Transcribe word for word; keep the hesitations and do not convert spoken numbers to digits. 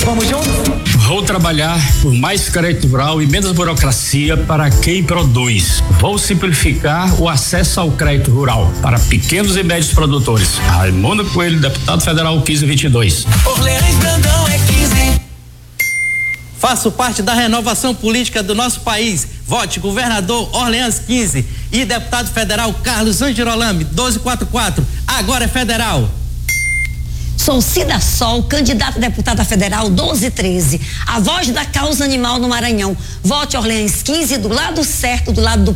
Vamos juntos? Vou trabalhar por mais crédito rural e menos burocracia para quem produz. Vou simplificar o acesso ao crédito rural para pequenos e médios produtores. Raimundo Coelho, deputado federal quinze vinte e dois. Orleans Brandão é quinze. Faço parte da renovação política do nosso país. Vote governador Orleans quinze e deputado federal Carlos Angirolami doze quarenta e quatro. Agora é federal. Sou Cida Sol, candidata a deputada federal doze treze. A voz da causa animal no Maranhão. Vote Orleans quinze do lado certo, do lado do